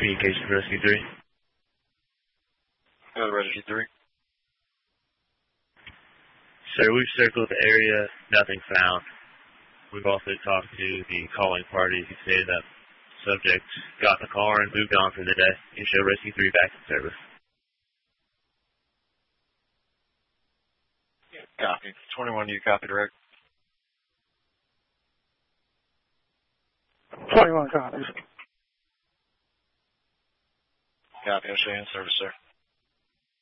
Communication for Rescue 3. Go to Rescue 3. Sir, we've circled the area, nothing found. We've also talked to the calling party who say that subject got in the car and moved on for the day. You show Rescue 3 back in service. Copy. 21, you copy direct? 21 copies. Copy. I'll show you in service, sir.